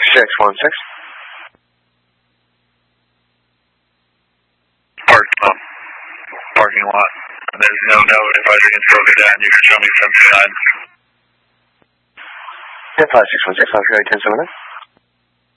Parking lot. And there's no advisory against further down. You can show me from the side. Yeah, 5616, I'll show you 10 minutes.